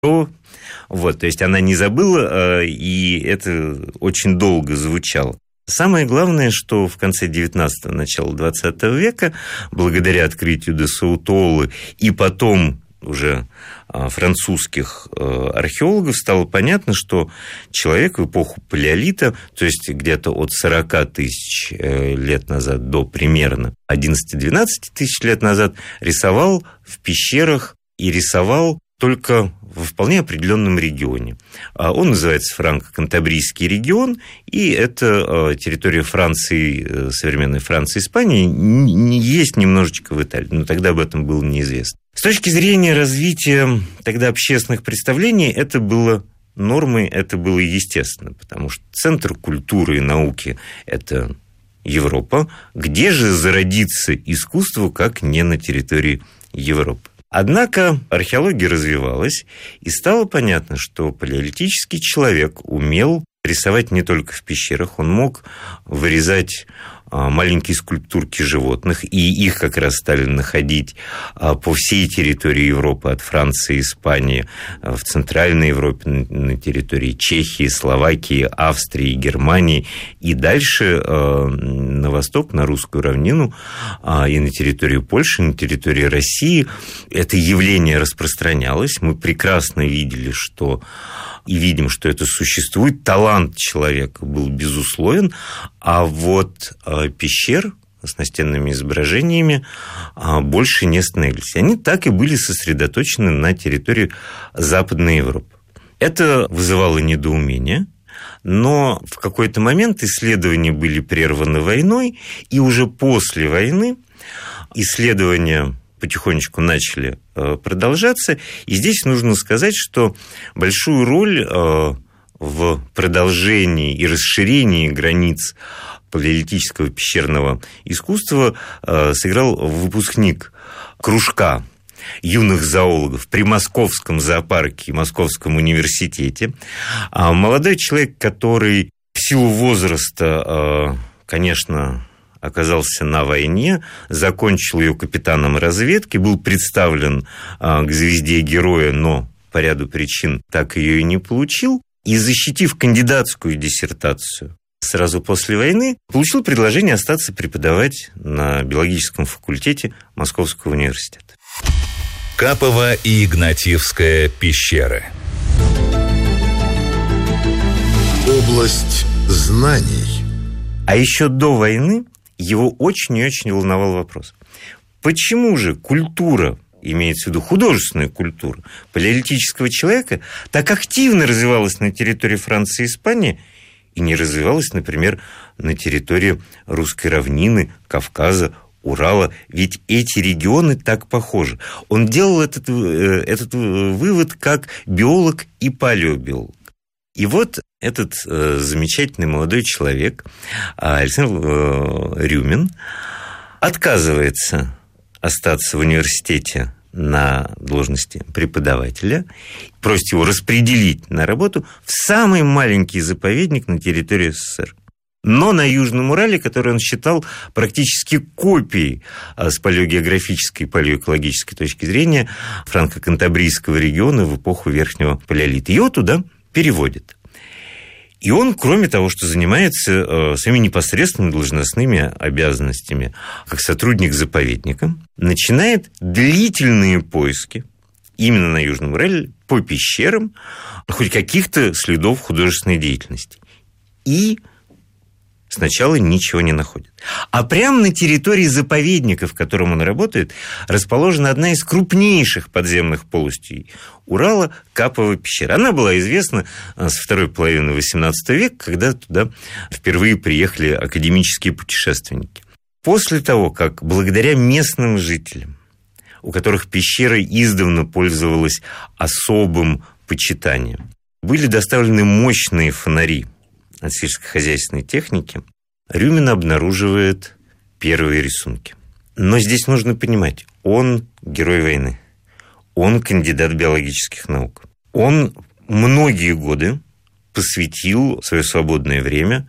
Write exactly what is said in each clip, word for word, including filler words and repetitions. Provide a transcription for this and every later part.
Вот, то есть она не забыла, и это очень долго звучало. Самое главное, что в конце девятнадцатого, начало двадцатого века, благодаря открытию де Саутоллы и потом уже французских археологов, стало понятно, что человек в эпоху палеолита, то есть где-то от сорока тысяч лет назад до примерно одиннадцати-двенадцати тысяч лет назад, рисовал в пещерах и рисовал только в вполне определенном регионе. Он называется Франко-Кантабрийский регион, и это территория Франции, современной Франции, Испании, есть немножечко в Италии, но тогда об этом было неизвестно. С точки зрения развития тогда общественных представлений, это было нормой, это было естественно, потому что центр культуры и науки – это Европа. Где же зародится искусство, как не на территории Европы? Однако археология развивалась, и стало понятно, что палеолитический человек умел рисовать не только в пещерах, он мог вырезать маленькие скульптурки животных, и их как раз стали находить по всей территории Европы, от Франции, Испании, в Центральной Европе, на территории Чехии, Словакии, Австрии, Германии, и дальше на восток, на русскую равнину, и на территорию Польши, на территории России. Это явление распространялось, мы прекрасно видели, что и видим, что это существует. Талант человека был безусловен, а вот пещер с настенными изображениями больше не становились. Они так и были сосредоточены на территории Западной Европы. Это вызывало недоумение, но в какой-то момент исследования были прерваны войной, и уже после войны исследования потихонечку начали продолжаться. И здесь нужно сказать, что большую роль в продолжении и расширении границ палеолитического пещерного искусства сыграл выпускник кружка юных зоологов при Московском зоопарке и Московском университете. Молодой человек, который в силу возраста, конечно, оказался на войне, закончил ее капитаном разведки, был представлен к звезде героя, но по ряду причин так ее и не получил, и, защитив кандидатскую диссертацию сразу после войны, получил предложение остаться преподавать на биологическом факультете Московского университета. Капово и Игнатьевская пещеры. Область знаний. А еще до войны его очень и очень волновал вопрос. Почему же культура, имеется в виду художественная культура палеолитического человека, так активно развивалась на территории Франции и Испании и не развивалась, например, на территории русской равнины, Кавказа, Урала? Ведь эти регионы так похожи. Он делал этот, этот вывод как биолог и палеобиолог. И вот этот э, замечательный молодой человек, Александр э, Рюмин, отказывается остаться в университете на должности преподавателя, просит его распределить на работу в самый маленький заповедник на территории СССР. Но на Южном Урале, который он считал практически копией с палеогеографической и палеоэкологической точки зрения франко-кантабрийского региона в эпоху Верхнего палеолита. Его туда переводят. И он, кроме того, что занимается э, своими непосредственными должностными обязанностями, как сотрудник заповедника, начинает длительные поиски именно на Южном Урале по пещерам хоть каких-то следов художественной деятельности. И сначала ничего не находит. А прямо на территории заповедника, в котором он работает, расположена одна из крупнейших подземных полостей Урала – Каповая пещера. Она была известна с второй половины восемнадцатого века, когда туда впервые приехали академические путешественники. После того, как благодаря местным жителям, у которых пещера издавна пользовалась особым почитанием, были доставлены мощные фонари от сельскохозяйственной техники, Рюмин обнаруживает первые рисунки. Но здесь нужно понимать, он герой войны, он кандидат биологических наук. Он многие годы посвятил свое свободное время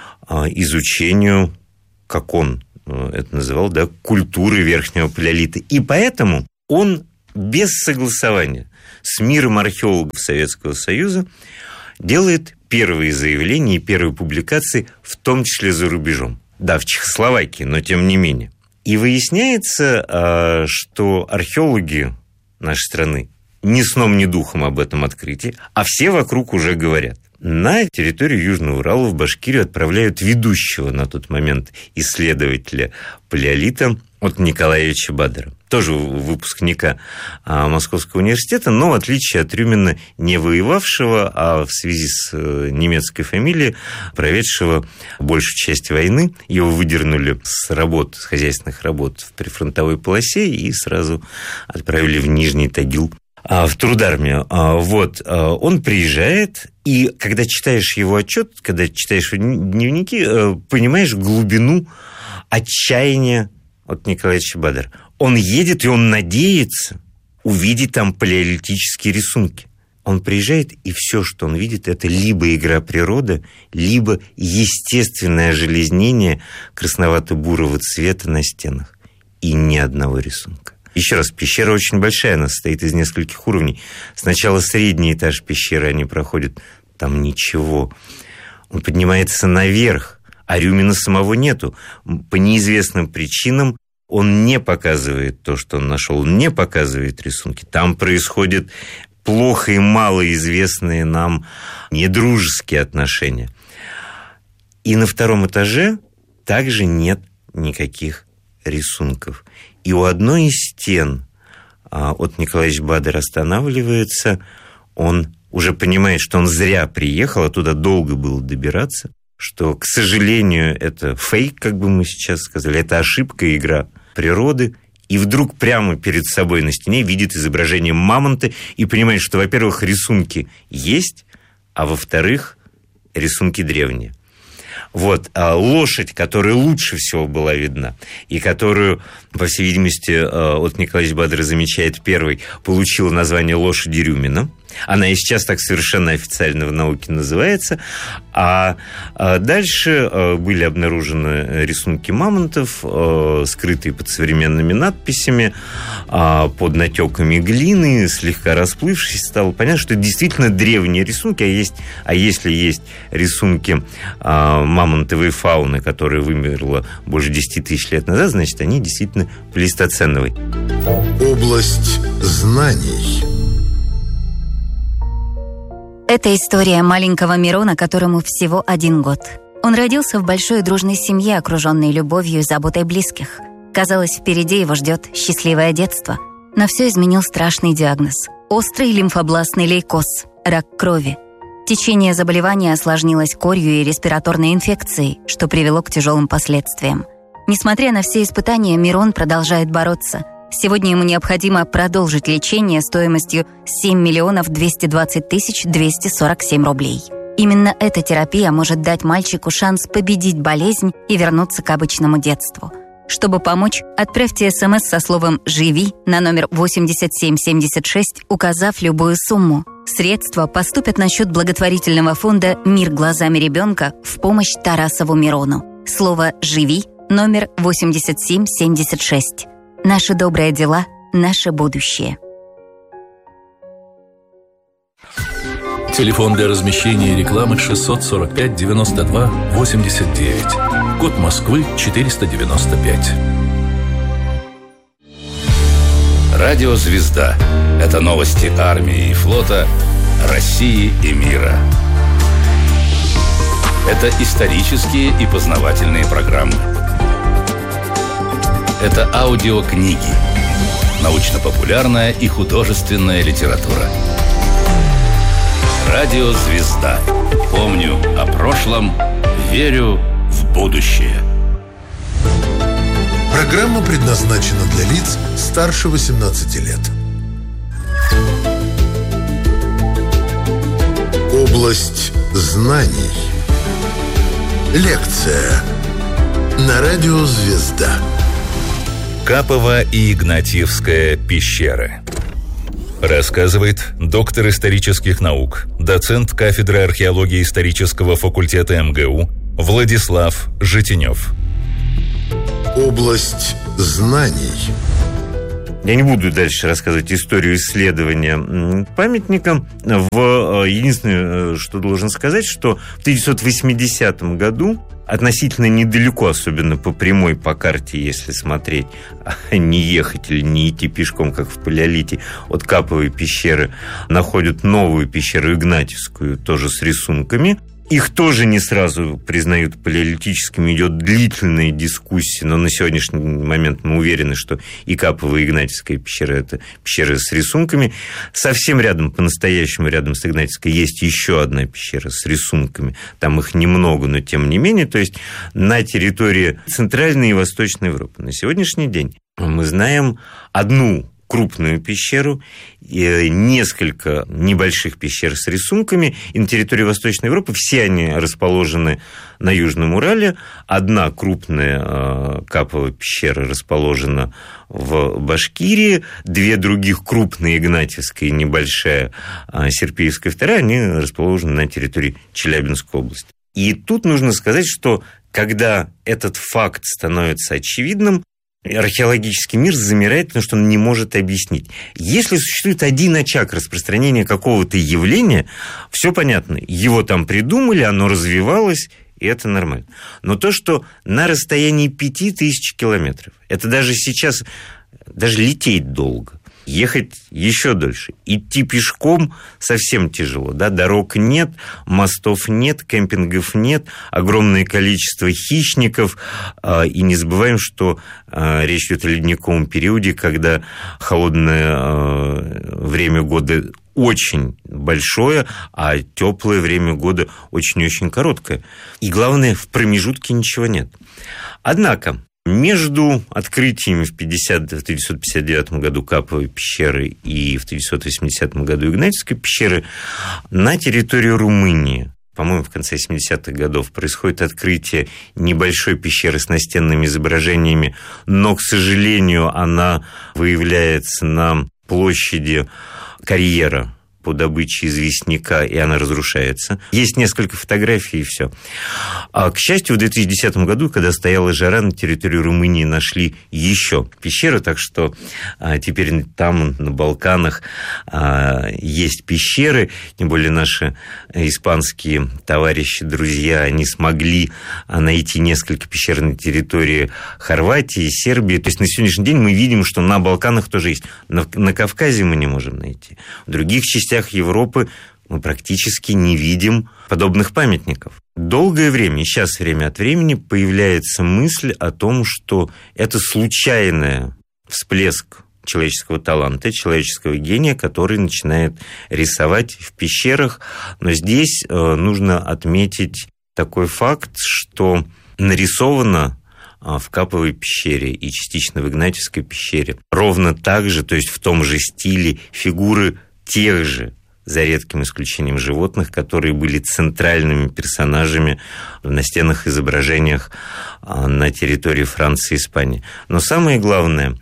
изучению, как он это называл, да, культуры Верхнего палеолита. И поэтому он без согласования с миром археологов Советского Союза делает первые заявления и первые публикации, в том числе за рубежом. Да, в Чехословакии, но тем не менее. И выясняется, что археологи нашей страны ни сном, ни духом об этом открытии, а все вокруг уже говорят. На территорию Южного Урала, в Башкирию, отправляют ведущего на тот момент исследователя палеолита от Николаевича Бадера. Тоже выпускника Московского университета, но в отличие от Рюмина не воевавшего, а в связи с немецкой фамилией, проведшего большую часть войны. Его выдернули с работ, с хозяйственных работ в прифронтовой полосе и сразу отправили в Нижний Тагил, в трудармию. Вот. Он приезжает, и когда читаешь его отчет, когда читаешь дневники, понимаешь глубину отчаяния от Николаевича Бадера. Он едет, и он надеется увидеть там палеолитические рисунки. Он приезжает, и все, что он видит, это либо игра природы, либо естественное железнение красновато-бурого цвета на стенах. И ни одного рисунка. Еще раз, пещера очень большая, она состоит из нескольких уровней. Сначала средний этаж пещеры они проходят, там ничего. Он поднимается наверх, а Рюмина самого нету. По неизвестным причинам он не показывает то, что он нашел, он не показывает рисунки. Там происходят плохо и малоизвестные нам недружеские отношения. И на втором этаже также нет никаких рисунков. И у одной из стен от Николаевич Бадер останавливается, он уже понимает, что он зря приехал, а туда долго было добираться, что, к сожалению, это фейк, как бы мы сейчас сказали, это ошибка, игра природы, и вдруг прямо перед собой на стене видит изображение мамонта и понимает, что, во-первых, рисунки есть, а во-вторых, рисунки древние. Вот, а лошадь, которая лучше всего была видна, и которую, по всей видимости, от Николаевича Бадера замечает первый, получила название лошади Рюмина. Она и сейчас так совершенно официально в науке называется. А дальше были обнаружены рисунки мамонтов, скрытые под современными надписями, под натеками глины, слегка расплывшись. Стало понятно, что это действительно древние рисунки, а, есть, а если есть рисунки мамонтовой фауны, которая вымерла больше десяти тысяч лет назад, значит, они действительно плейстоценовые. Область знаний. Это история маленького Мирона, которому всего один год. Он родился в большой дружной семье, окруженной любовью и заботой близких. Казалось, впереди его ждет счастливое детство. Но все изменил страшный диагноз. Острый лимфобластный лейкоз, рак крови. Течение заболевания осложнилось корью и респираторной инфекцией, что привело к тяжелым последствиям. Несмотря на все испытания, Мирон продолжает бороться. Сегодня ему необходимо продолжить лечение стоимостью семь миллионов двести двадцать тысяч двести сорок семь рублей. Именно эта терапия может дать мальчику шанс победить болезнь и вернуться к обычному детству. Чтобы помочь, отправьте смс со словом «Живи» на номер восемьдесят семь семьдесят шесть, указав любую сумму. Средства поступят на счет благотворительного фонда «Мир глазами ребенка» в помощь Тарасову Мирону. Слово «Живи» номер восемьдесят семь семьдесят шесть. Наши добрые дела – наше будущее. Телефон для размещения рекламы шестьсот сорок пять девяносто два восемьдесят девять. Код Москвы четыреста девяносто пять. Радио «Звезда» – это новости армии и флота, России и мира. Это исторические и познавательные программы. Это аудиокниги, научно-популярная и художественная литература. Радио «Звезда». Помню о прошлом, верю в будущее. Программа предназначена для лиц старше восемнадцати лет. Область знаний. Лекция на радио «Звезда». Капова и Игнатьевская пещеры. Рассказывает доктор исторических наук, доцент кафедры археологии исторического факультета эм гэ у Владислав Житинев. Область знаний. Я не буду дальше рассказывать историю исследования памятника. В... Единственное, что должен сказать, что в тысяча девятьсот восьмидесятом году относительно недалеко, особенно по прямой, по карте, если смотреть, не ехать или не идти пешком, как в палеолите, от Каповой пещеры находят новую пещеру Игнатьевскую, тоже с рисунками. Их тоже не сразу признают палеолитическими, идет длительная дискуссия, но на сегодняшний момент мы уверены, что и Каповая, и Игнатьевская пещера – это пещеры с рисунками. Совсем рядом, по-настоящему рядом с Игнатьевской, есть еще одна пещера с рисунками. Там их немного, но тем не менее. То есть на территории Центральной и Восточной Европы на сегодняшний день мы знаем одну крупную пещеру, несколько небольших пещер с рисунками. И на территории Восточной Европы все они расположены на Южном Урале. Одна крупная Каповая пещера расположена в Башкирии. Две других крупные, Игнатьевская и небольшая Серпиевская, вторая, они расположены на территории Челябинской области. И тут нужно сказать, что когда этот факт становится очевидным, археологический мир замирает, потому что он не может объяснить. Если существует один очаг распространения какого-то явления, все понятно. Его там придумали, оно развивалось, и это нормально. Но то, что на расстоянии пяти тысяч километров, это даже сейчас, даже лететь долго, ехать еще дольше, идти пешком совсем тяжело, да, дорог нет, мостов нет, кемпингов нет, огромное количество хищников, и не забываем, что речь идет о ледниковом периоде, когда холодное время года очень большое, а теплое время года очень-очень короткое. И главное, в промежутке ничего нет. Однако между открытиями в тысяча девятьсот пятьдесят девятом году Каповой пещеры и в тысяча девятьсот восьмидесятом году Игнатьевской пещеры на территории Румынии, по-моему, в конце семидесятых годов, происходит открытие небольшой пещеры с настенными изображениями, но, к сожалению, она выявляется на площади карьера по добыче известняка, и она разрушается. Есть несколько фотографий, и все. А, к счастью, в две тысячи десятом году, когда стояла жара, на территории Румынии нашли еще пещеру, так что а, теперь там, на Балканах, а, есть пещеры. Тем более наши испанские товарищи, друзья, они смогли найти несколько пещер на территории Хорватии, Сербии. То есть на сегодняшний день мы видим, что на Балканах тоже есть. Но на Кавказе мы не можем найти. В других частях Европы мы практически не видим подобных памятников. Долгое время, и сейчас время от времени, появляется мысль о том, что это случайный всплеск человеческого таланта, человеческого гения, который начинает рисовать в пещерах. Но здесь нужно отметить такой факт, что нарисовано в Каповой пещере и частично в Игнатьевской пещере ровно так же, то есть в том же стиле, фигуры тех же, за редким исключением животных, которые были центральными персонажами в настенных изображениях на территории Франции и Испании. Но самое главное,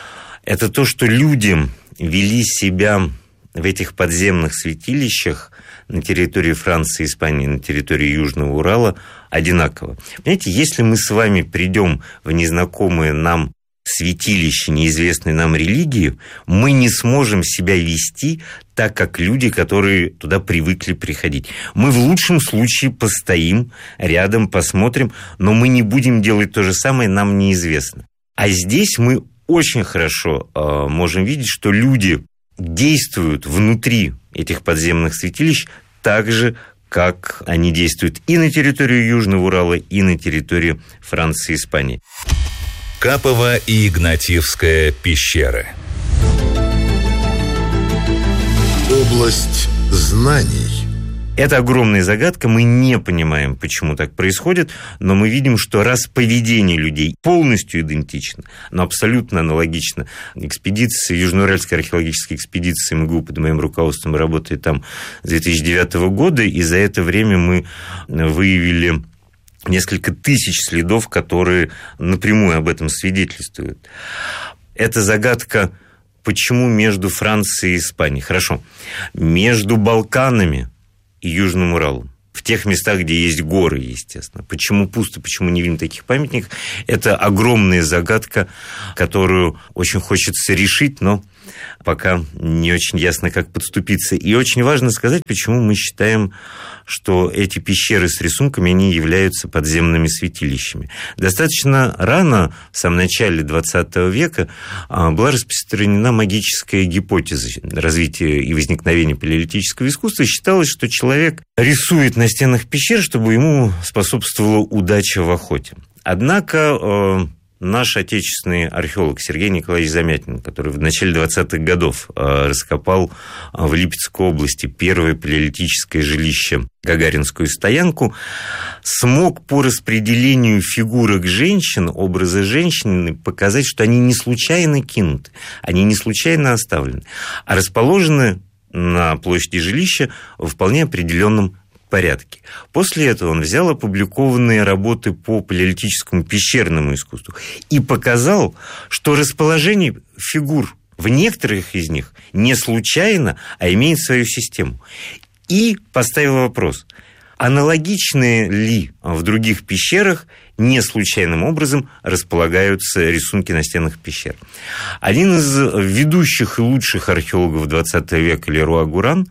это то, что люди вели себя в этих подземных святилищах на территории Франции, Испании, на территории Южного Урала одинаково. Понимаете, если мы с вами придем в незнакомые нам святилище неизвестной нам религии, мы не сможем себя вести так, как люди, которые туда привыкли приходить. Мы в лучшем случае постоим рядом, посмотрим, но мы не будем делать то же самое, нам неизвестно. А здесь мы очень хорошо э, можем видеть, что люди действуют внутри этих подземных святилищ так же, как они действуют и на территории Южного Урала, и на территории Франции и Испании. Капова и Игнатьевская пещеры. Область знаний. Это огромная загадка, мы не понимаем, почему так происходит, но мы видим, что раз поведение людей полностью идентично, но абсолютно аналогично экспедиции, Южноуральской археологической экспедиции МГУ под моим руководством работает там с две тысячи девятого года, и за это время мы выявили несколько тысяч следов, которые напрямую об этом свидетельствуют. Это загадка, почему между Францией и Испанией. Хорошо. Между Балканами и Южным Уралом в тех местах, где есть горы, естественно. Почему пусто, почему не видим таких памятников? Это огромная загадка, которую очень хочется решить, но пока не очень ясно, как подступиться. И очень важно сказать, почему мы считаем, что эти пещеры с рисунками, они являются подземными святилищами. Достаточно рано, в самом начале двадцатого века, была распространена магическая гипотеза развития и возникновения палеолитического искусства. Считалось, что человек рисует на стенах пещер, чтобы ему способствовала удача в охоте. Однако наш отечественный археолог Сергей Николаевич Замятин, который в начале двадцатых годов раскопал в Липецкой области первое палеолитическое жилище, Гагаринскую стоянку, смог по распределению фигурок женщин, образа женщины, показать, что они не случайно кинуты, они не случайно оставлены, а расположены на площади жилища в вполне определенном порядке. После этого он взял опубликованные работы по палеолитическому пещерному искусству и показал, что расположение фигур в некоторых из них не случайно, а имеет свою систему. И поставил вопрос, аналогичные ли в других пещерах не случайным образом располагаются рисунки на стенах пещер. Один из ведущих и лучших археологов двадцатого века Леруа Гуран,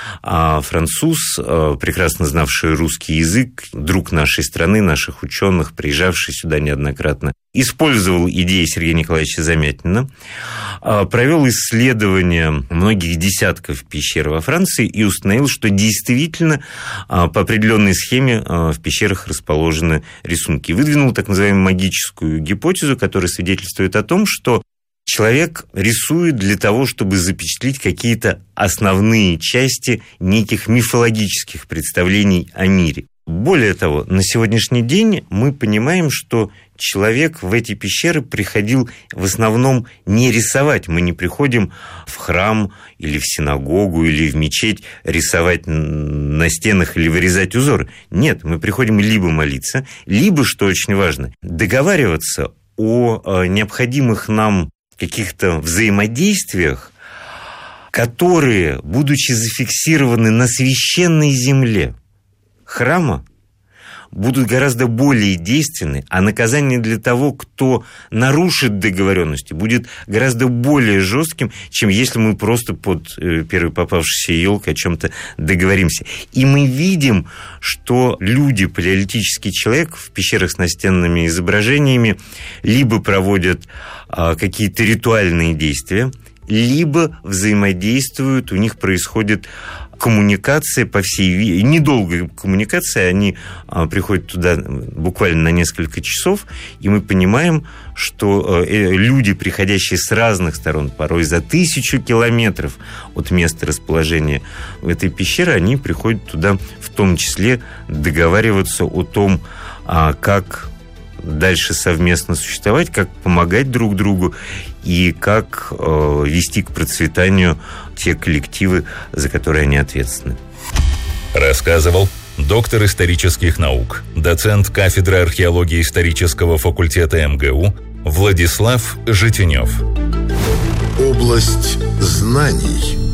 француз, прекрасно знавший русский язык, друг нашей страны, наших ученых, приезжавший сюда неоднократно, использовал идеи Сергея Николаевича Замятина, провел исследование многих десятков пещер во Франции и установил, что действительно по определенной схеме в пещерах расположены рисунки. Выдвинул так называемую магическую гипотезу, которая свидетельствует о том, что человек рисует для того, чтобы запечатлеть какие-то основные части неких мифологических представлений о мире. Более того, на сегодняшний день мы понимаем, что человек в эти пещеры приходил в основном не рисовать. Мы не приходим в храм или в синагогу или в мечеть рисовать на стенах или вырезать узоры. Нет, мы приходим либо молиться, либо, что очень важно, договариваться о необходимых нам каких-то взаимодействиях, которые, будучи зафиксированы на священной земле храма, будут гораздо более действенны, а наказание для того, кто нарушит договоренности, будет гораздо более жестким, чем если мы просто под первой попавшейся елкой о чем-то договоримся. И мы видим, что люди, палеолитический человек в пещерах с настенными изображениями либо проводят какие-то ритуальные действия, либо взаимодействуют, у них происходит коммуникация, по всей виде, недолгая коммуникация, они а, приходят туда буквально на несколько часов, и мы понимаем, что э, люди, приходящие с разных сторон, порой за тысячу километров от места расположения этой пещеры, они приходят туда в том числе договариваться о том, а, как дальше совместно существовать, как помогать друг другу и как э, вести к процветанию те коллективы, за которые они ответственны. Рассказывал доктор исторических наук, доцент кафедры археологии исторического факультета эм гэ у Владислав Житинев. Область знаний.